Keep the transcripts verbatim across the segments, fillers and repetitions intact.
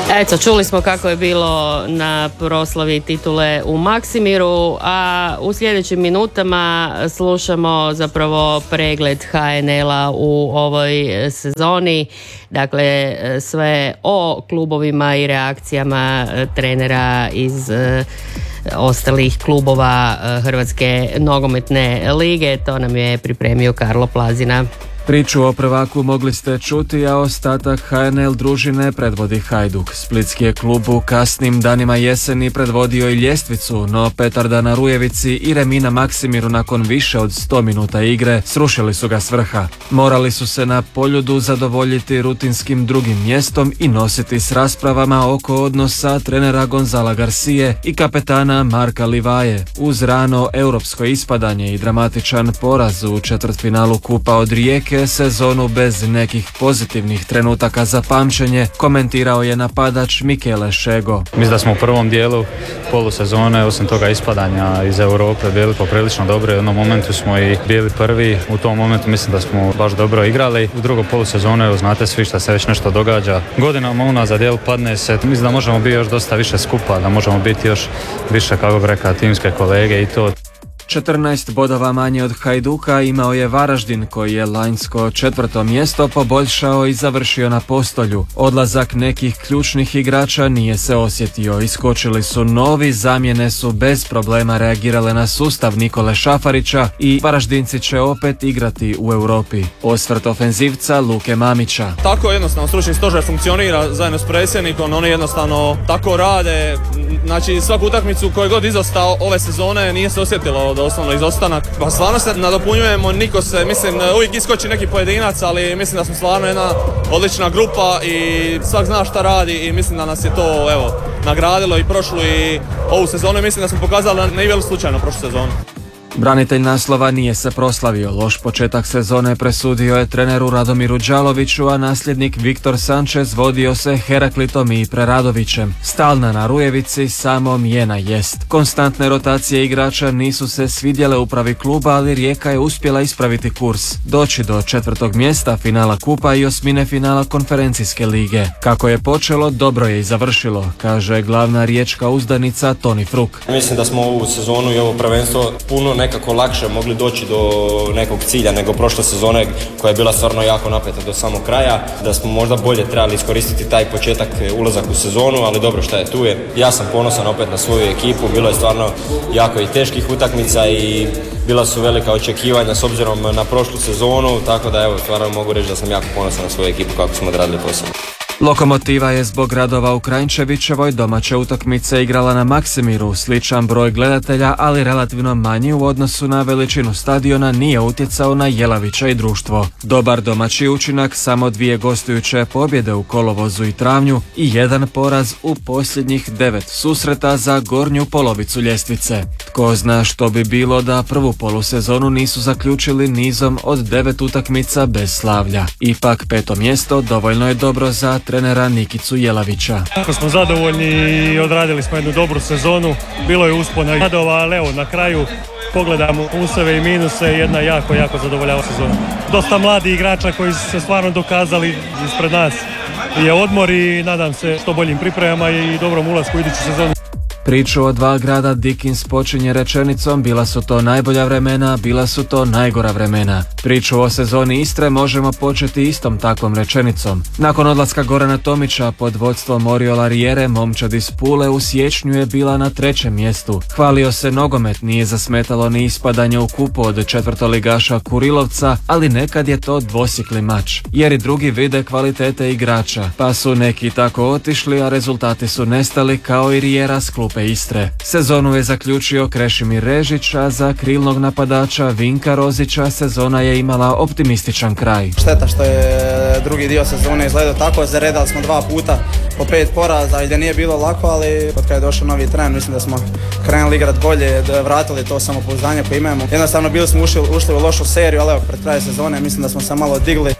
Eto, čuli smo kako je bilo na proslavi titule u Maksimiru, a u sljedećim minutama slušamo zapravo pregled ha en el-a u ovoj sezoni. Dakle, sve o klubovima i reakcijama trenera iz ostalih klubova Hrvatske nogometne lige. To nam je pripremio Karlo Plazina. Priču o prvaku mogli ste čuti, a ostatak ha en el družine predvodi Hajduk. Splitski je klub u kasnim danima jeseni predvodio i ljestvicu, no Petarda na Rujevici i remi na Maksimiru nakon više od sto minuta igre srušili su ga s vrha. Morali su se na Poljudu zadovoljiti rutinskim drugim mjestom i nositi s raspravama oko odnosa trenera Gonzala Garcije i kapetana Marka Livaje. Uz rano europsko ispadanje i dramatičan poraz u četvrtfinalu Kupa od Rijeke, sezonu bez nekih pozitivnih trenutaka za pamćenje, komentirao je napadač Mikele Šego. Mislim da smo u prvom dijelu polusezone, osim toga ispadanja iz Europe, bili poprilično dobri. U jednom momentu smo i bili prvi, u tom momentu mislim da smo baš dobro igrali. U drugom polusezone, znate svi što se već nešto događa. Godinama unazad dijel padne se, mislim da možemo biti još dosta više skupa, da možemo biti još više, kako bi rekao, timske kolege i to. četrnaest bodova manje od Hajduka imao je Varaždin, koji je lanjsko četvrto mjesto poboljšao i završio na postolju. Odlazak nekih ključnih igrača nije se osjetio. Iskočili su novi, zamjene su bez problema reagirale na sustav Nikole Šafarića i Varaždinci će opet igrati u Europi. Osvrt ofenzivca Luke Mamića. Tako jednostavno stručni stožer funkcionira zajedno s predsjednikom, oni jednostavno tako rade. Znači svaku utakmicu koju god izostao ove sezone nije se osjetilo doslovno izostanak. Pa stvarno se nadopunjujemo, niko se, mislim, uvijek iskoči neki pojedinac, ali mislim da smo stvarno jedna odlična grupa i svak zna šta radi i mislim da nas je to, evo, nagradilo i prošlu i ovu sezonu i mislim da smo pokazali ne i veli slučajno prošlu sezonu. Branitelj naslova nije se proslavio. Loš početak sezone presudio je treneru Radomiru Đaloviću, a nasljednik Viktor Sanchez vodio se Heraklitom i Preradovićem. Stalna na Rujevici samo mjena jest. Konstantne rotacije igrača nisu se svidjele upravi kluba, ali Rijeka je uspjela ispraviti kurs, doći do četvrtog mjesta finala Kupa i osmine finala Konferencijske lige. Kako je počelo, dobro je i završilo, kaže glavna riječka uzdanica Toni Fruk. Mislim da smo ovu sezonu i ovo prvenstvo puno nekako lakše mogli doći do nekog cilja nego prošle sezone koja je bila stvarno jako napeta do samog kraja, da smo možda bolje trebali iskoristiti taj početak, ulazak u sezonu, ali dobro šta je tu je. Ja sam ponosan opet na svoju ekipu, bilo je stvarno jako i teških utakmica i bila su velika očekivanja s obzirom na prošlu sezonu, tako da evo stvarno mogu reći da sam jako ponosan na svoju ekipu kako smo odradili posao. Lokomotiva je zbog radova u Kranjčevićevoj domaće utakmice igrala na Maksimiru. Sličan broj gledatelja, ali relativno manji u odnosu na veličinu stadiona, nije utjecao na Jelavića i društvo. Dobar domaći učinak, samo dvije gostujuće pobjede u kolovozu i travnju i jedan poraz u posljednjih devet susreta za gornju polovicu ljestvice. Tko zna što bi bilo da prvu polusezonu nisu zaključili nizom od devet utakmica bez slavlja. Ipak peto mjesto dovoljno je dobro za trenera Nikicu Jelavića. Ako smo zadovoljni i odradili smo jednu dobru sezonu, bilo je uspona i padova, ali evo na kraju pogledamo pluseve i minuse, jedna jako, jako zadovoljava sezona. Dosta mladi igrača koji su se stvarno dokazali ispred nas je odmor i nadam se što boljim pripremama i dobrom ulasku u iduću sezonu. Priču o dva grada Dickens počinje rečenicom: bila su to najbolja vremena, bila su to najgora vremena. Priču o sezoni Istre možemo početi istom takvom rečenicom. Nakon odlaska Gorana Tomića pod vodstvom Oriola Rijere, momčad iz Pule u siječnju je bila na trećem mjestu. Hvalio se nogomet, nije zasmetalo ni ispadanje u kupu od četvrtoligaša Kurilovca, ali nekad je to dvosjekli mač, jer i drugi vide kvalitete igrača, pa su neki tako otišli, a rezultati su nestali kao i Rijera s klupe Istre. Sezonu je zaključio Krešimir Režić, a za krilnog napadača Vinka Rozića sezona je imala optimističan kraj. Šteta što je drugi dio sezone izgledao tako, zaredali smo dva puta po pet poraza i da nije bilo lako, ali od kada je došao novi trener mislim da smo krenuli igrati bolje, da vratili to samopouzdanje koje imamo. Jednostavno bili smo ušli, ušli u lošu seriju, ali evo pred kraj sezone mislim da smo se malo digli.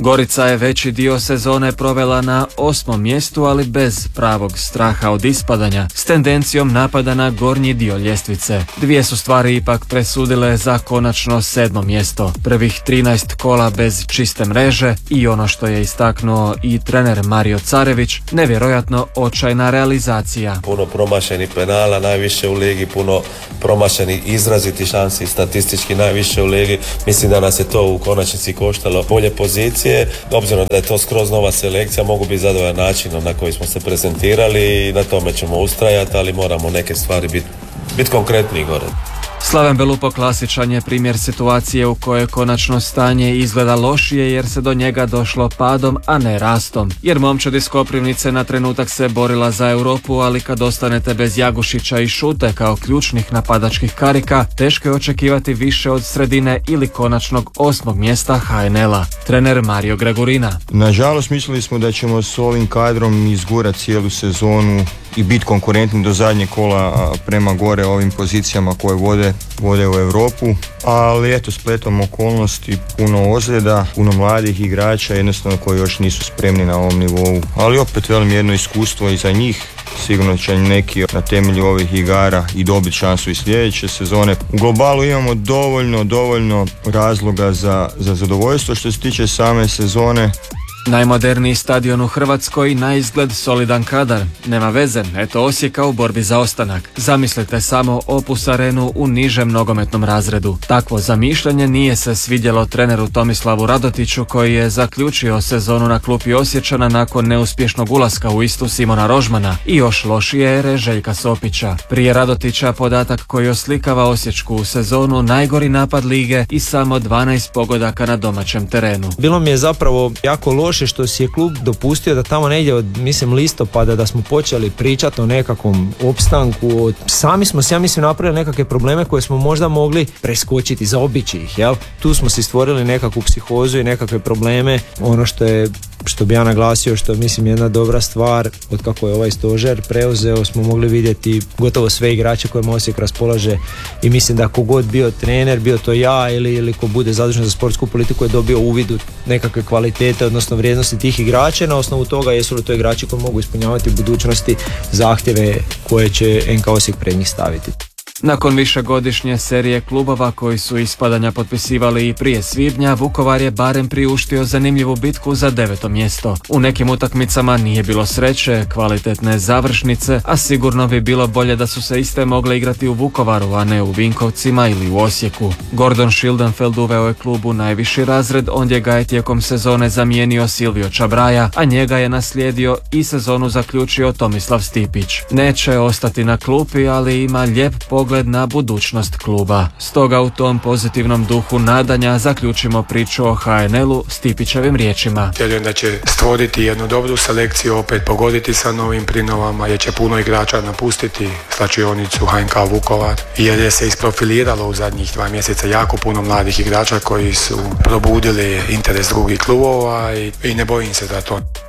Gorica je veći dio sezone provela na osmom mjestu, ali bez pravog straha od ispadanja, s tendencijom napada na gornji dio ljestvice. Dvije su stvari ipak presudile za konačno sedmo mjesto. Prvih trinaest kola bez čiste mreže i ono što je istaknuo i trener Mario Carević, nevjerojatno očajna realizacija. Puno promašenih penala, najviše u ligi, puno promašenih izraziti šansi, statistički najviše u ligi. Mislim da nas je to u konačnici koštalo bolje pozicije. Obzirom da je to skroz nova selekcija, mogu biti zadovoljan načinom na koji smo se prezentirali i na tome ćemo ustrajati, ali moramo neke stvari biti bit konkretniji gore. Slaven Belupo klasičan je primjer situacije u kojoj konačno stanje izgleda lošije jer se do njega došlo padom, a ne rastom. Jer momčad iz Koprivnice na trenutak se borila za Europu, ali kad ostanete bez Jagušića i Šute kao ključnih napadačkih karika, teško je očekivati više od sredine ili konačnog osmog mjesta ha en el a. Trener Mario Gregorina. Nažalost, mislili smo da ćemo s ovim kadrom izgurati cijelu sezonu i biti konkurentni do zadnjeg kola prema gore ovim pozicijama koje vode, vode u Europu, ali eto, spletom okolnosti, puno ozljeda, puno mladih igrača jednostavno koji još nisu spremni na ovom nivou, ali opet velim jedno iskustvo i za njih. Sigurno će neki na temelju ovih igara i dobiti šansu i sljedeće sezone. U globalu imamo dovoljno, dovoljno razloga za, za zadovoljstvo što se tiče same sezone. Najmoderniji stadion u Hrvatskoj, na izgled solidan kadar. Nema veze, eto Osijeka u borbi za ostanak. Zamislite samo Opus Arenu u nižem nogometnom razredu. Takvo zamišljanje nije se svidjelo treneru Tomislavu Radotiću, koji je zaključio sezonu na klupi Osječana nakon neuspješnog ulaska u istu Simona Rožmana i još lošije ere Željka Sopića. Prije Radotića podatak koji oslikava osječku u sezonu, najgori napad lige i samo dvanaest pogodaka na domaćem terenu. Bilo mi je zapravo jako loše što si je klub dopustio da tamo negdje od, mislim, listopada da smo počeli pričati o nekakvom opstanku. Od, sami smo si, ja mislim, napravili nekakve probleme koje smo možda mogli preskočiti, zaobići ih, jel? Tu smo si stvorili nekakvu psihozu i nekakve probleme. Ono što je, što bi ja naglasio, što mislim jedna dobra stvar, od kako je ovaj stožer preuzeo, smo mogli vidjeti gotovo sve igrače kojima Osijek raspolaže i mislim da kogod bio trener, bio to ja ili, ili ko bude zadužen za sportsku politiku, je dobio uvid u nekakve kvalitete, odnosno vrijednosti tih igrača. Na osnovu toga jesu li to igrači koji mogu ispunjavati u budućnosti zahtjeve koje će en ka Osijek pred njih staviti. Nakon višegodišnje serije klubova koji su ispadanja potpisivali i prije svibnja, Vukovar je barem priuštio zanimljivu bitku za deveto mjesto. U nekim utakmicama nije bilo sreće, kvalitetne završnice, a sigurno bi bilo bolje da su se iste mogle igrati u Vukovaru, a ne u Vinkovcima ili u Osijeku. Gordon Schildenfeld uveo je klubu najviši razred, ondje ga je tijekom sezone zamijenio Silvio Čabraja, a njega je naslijedio i sezonu zaključio Tomislav Stipić. Neće ostati na klupi, ali ima lijep pogled na budućnost kluba. Stoga u tom pozitivnom duhu nadanja zaključimo priču o ha en el u Stipićevim riječima. Vjerujem da će stvoriti jednu dobru selekciju, opet pogoditi sa novim prinovama, jer će puno igrača napustiti slačionicu ha en ka Vukovar, jer je se isprofiliralo u zadnjih dva mjeseca jako puno mladih igrača koji su probudili interes drugih klubova i, i ne bojim se za to.